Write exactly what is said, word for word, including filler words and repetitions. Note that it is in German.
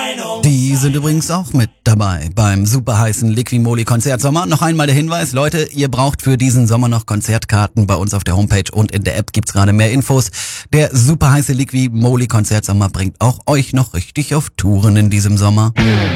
Die sind übrigens auch mit dabei beim super heißen Liqui-Moly Konzertsommer. Noch einmal der Hinweis, Leute, ihr braucht für diesen Sommer noch Konzertkarten. Bei uns auf der Homepage und in der App gibt's gerade mehr Infos. Der super heiße Liqui-Moly Konzertsommer bringt auch euch noch richtig auf Touren in diesem Sommer.